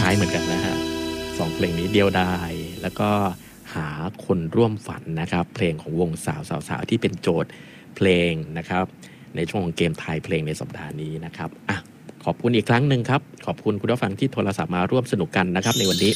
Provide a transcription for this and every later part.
ายเหมือนกันนะฮะ2เพลงนี้เดียวดายแล้วก็หาคนร่วมฝันนะครับเพลงของวงสาวที่เป็นโจทย์เพลงนะครับในช่วงของเกมทายเพลงในสัปดาห์นี้นะครับขอบคุณอีกครั้งหนึ่งครับขอบคุณคุณผู้ฟังที่โทรศัพท์มาร่วมสนุกกันนะครับในวันนี้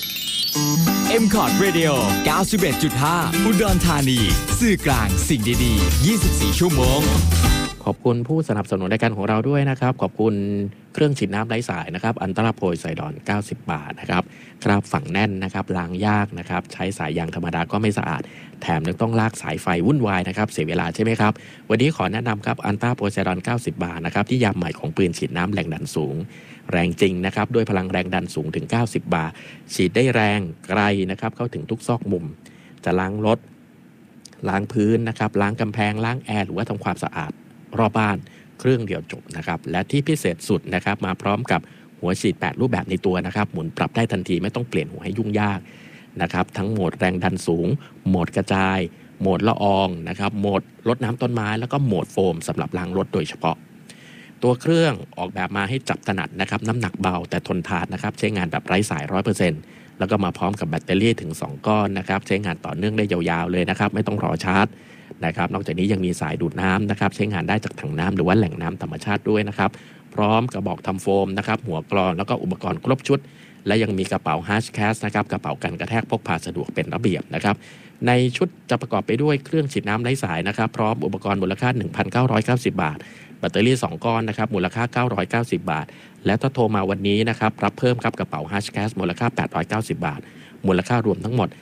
M-Cod Radio 91.5 อุดรธานีสื่อกลางสิ่งดีๆ24 ชั่วโมงขอบคุณผู้สนับสนุนรายการของเราด้วยนะครับขอบคุณเครื่องฉีดน้ำไร้สายนะครับอันตราโพยไซดอน90 บาทนะครับกราบฝังแน่นนะครับล้างยากนะครับใช้สายยางธรรมดาก็ไม่สะอาดแถมยังต้องลากสายไฟวุ่นวายนะครับเสียเวลาใช่ไหมครับวันนี้ขอแนะนำครับอันตราโพยไซดอน90 บาทนะครับที่ยามใหม่ของปืนฉีดน้ำแรงดันสูงแรงจริงนะครับด้วยพลังแรงดันสูงถึง90 บาทฉีดได้แรงไกลนะครับเข้าถึงทุกซอกมุมจะล้างรถล้างพื้นนะครับล้างกำแพงล้างแอร์หรือว่าทำความสะอาดรอบบ้านเครื่องเดียวจบนะครับและที่พิเศษสุดนะครับมาพร้อมกับหัวฉีด8รูปแบบในตัวนะครับหมุนปรับได้ทันทีไม่ต้องเปลี่ยนหัวให้ยุ่งยากนะครับทั้งโหมดแรงดันสูงโหมดกระจายโหมดละอองนะครับโหมดลดน้ำต้นไม้แล้วก็โหมดโฟมสำหรับล้างรถโดยเฉพาะตัวเครื่องออกแบบมาให้จับถนัดนะครับน้ำหนักเบาแต่ทนทานนะครับใช้งานแบบไร้สาย 100% แล้วก็มาพร้อมกับแบตเตอรี่ถึง2ก้อนนะครับใช้งานต่อเนื่องได้ยาวๆเลยนะครับไม่ต้องรอชาร์จนะครับนอกจากนี้ยังมีสายดูดน้ำนะครับใช้งานได้จากถังน้ำหรือว่าแหล่งน้ำธรรมชาติด้วยนะครับพร้อมกระบอกทำโฟมนะครับหัวกรองแล้วก็อุปกรณ์ครบชุดและยังมีกระเป๋าฮาร์ชแคสนะครับกระเป๋ากันกระแทกพกพาสะดวกเป็นระเบียบนะครับในชุดจะประกอบไปด้วยเครื่องฉีดน้ำไร้สายนะครับพร้อมอุปกรณ์มูลค่า 1,990 บาทแบตเตอรี่2ก้อนนะครับมูลค่า990 บาทและถ้าโทรมาวันนี้นะครับรับเพิ่มครับกระเป๋าฮาร์ชแคสมูลค่า890 บาทมูลค่ารวมทั้งหมด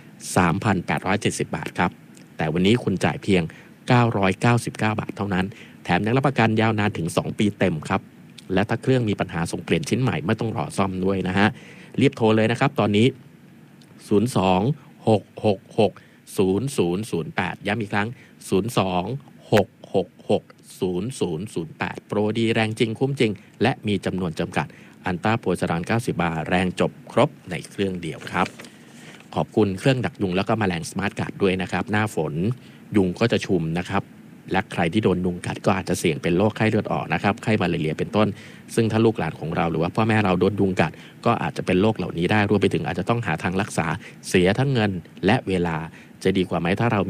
3,870 บาทครับแต่วันนี้คุณจ่ายเพียง999 บาทเท่านั้นแถมยังรับประกันยาวนานถึง2ปีเต็มครับและถ้าเครื่องมีปัญหาส่งเปลี่ยนชิ้นใหม่ไม่ต้องรอซ่อมด้วยนะฮะรีบโทรเลยนะครับตอนนี้02-666-0008ย้ำอีกครั้ง02-666-0008โปรดีแรงจริงคุ้มจริงและมีจำนวนจำกัดอันต้าโพซารอน90 บาทแรงจบครบในเครื่องเดียวครับขอบคุณเครื่องดักยุงแล้วก็แมลงสมาร์ทการ์ดด้วยนะครับหน้าฝนยุงก็จะชุมนะครับและใครที่โดนยุงกัดก็อาจจะเสี่ยงเป็นโรคไข้เลือดออกนะครับไข้มาลาเรียเป็นต้นซึ่งถ้าลูกหลานของเราหรือว่าพ่อแม่เราโดนยุงกัดก็อาจจะเป็นโรคเหล่านี้ได้รวมไปถึงอาจจะต้องหาทางรักษาเสียทั้งเงินและเวลาจะดีกว่าไหมถ้าเรา